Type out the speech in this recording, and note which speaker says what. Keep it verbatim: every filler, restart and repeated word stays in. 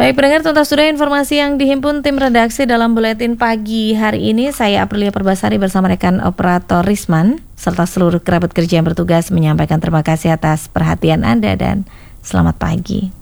Speaker 1: Baik pendengar, tuntas sudah informasi yang dihimpun tim redaksi dalam buletin pagi hari ini. Saya Aprilia Perbasari bersama rekan operator Risman serta seluruh kerabat kerja yang bertugas menyampaikan terima kasih atas perhatian Anda dan selamat pagi.